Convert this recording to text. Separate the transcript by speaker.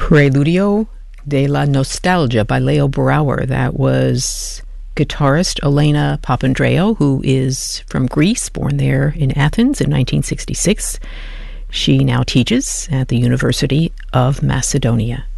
Speaker 1: Preludio de la Nostalgia by Leo Brouwer. That was guitarist Elena Papandreou, who is from Greece, born there in Athens in 1966. She now teaches at the University of Macedonia.